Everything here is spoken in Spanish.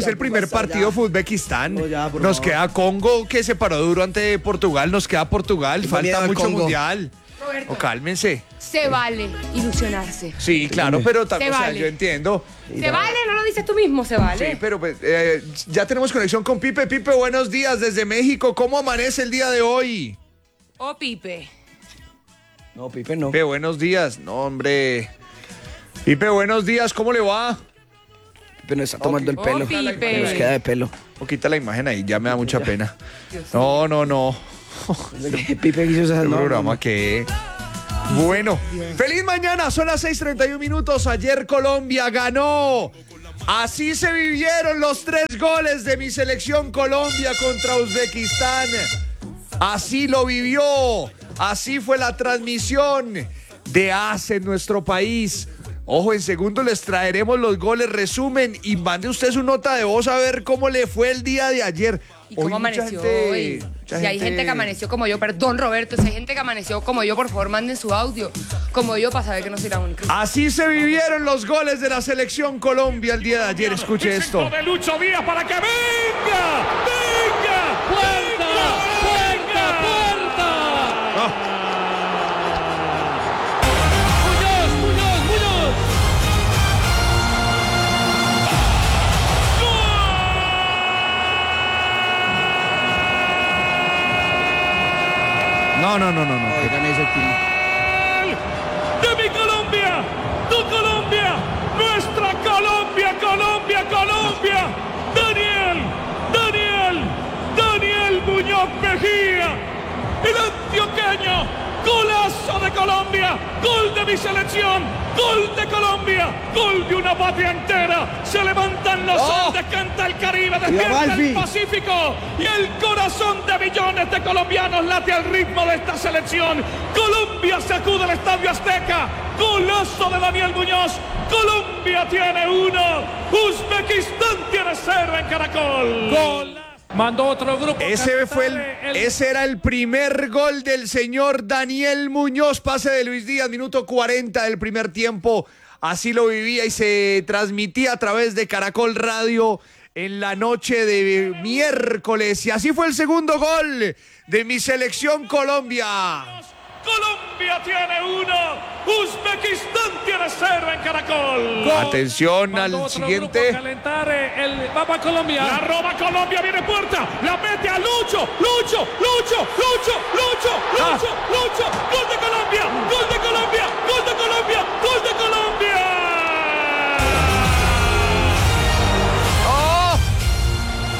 Es el primer partido fue Uzbekistán. No, ya, por nos favor. queda Congo, que se paró duro ante Portugal. Nos queda Portugal. miedo Falta al mucho Congo. mundial. Roberto, Cálmense. se vale ilusionarse. Sí, claro, pero Se o sea, vale. yo entiendo. Se vale, no lo dices tú mismo, se vale. Sí, pero pues, ya tenemos conexión con Pipe. Pipe, buenos días desde México. ¿Cómo amanece el día de hoy? Oh, Pipe. No, Pipe no. Pipe, buenos días. No, hombre. Pipe, buenos días. ¿Cómo le va? Pipe nos está tomando el Oh, pelo. Pipe. Nos queda de pelo. Quita la imagen ahí, ya me da mucha pena. No. Pipe quiso esas ¿El no, programa no. qué? Bueno, feliz mañana, son las 6:31 minutos. Ayer Colombia ganó. Así se vivieron los 3 goles de mi selección Colombia contra Uzbekistán. Así lo vivió. Así fue la transmisión de AS en nuestro país. Ojo, en segundo les traeremos los goles, resumen, y mande usted su nota de voz a ver cómo le fue el día de ayer. ¿Y cómo amaneció hoy? Si hay gente que amaneció como yo, perdón Roberto, si hay gente que amaneció como yo, por favor manden su audio, como yo, para saber que no soy la única. Así se vivieron los goles de la selección Colombia el día de ayer. Escuche esto. De Lucho Díaz para que venga. ¡Puerta! Muñoz. No. Oigan ese tiro. De mi Colombia, tu Colombia, nuestra Colombia. Daniel Muñoz Mejía, el antioqueño, golazo de Colombia, gol de mi selección, gol de Colombia, gol de una patria entera. Se levantan los Andes, canta el Caribe, despierta el Balfi. Pacífico y el corazón de millones de colombianos late al ritmo de esta selección. Colombia sacude el Estadio Azteca, golazo de Daniel Muñoz. Colombia tiene 1, Uzbekistán tiene 0 en Caracol. Mandó otro grupo. Ese era el primer gol del señor Daniel Muñoz, pase de Luis Díaz, minuto 40 del primer tiempo. Así lo vivía y se transmitía a través de Caracol Radio en la noche de miércoles. Y así fue el segundo gol de mi selección Colombia. Colombia tiene 1, Uzbekistán tiene 0 en Caracol. Atención al siguiente. Va Colombia. La roba Colombia, viene Puerta, la mete a Lucho. Gol de Colombia.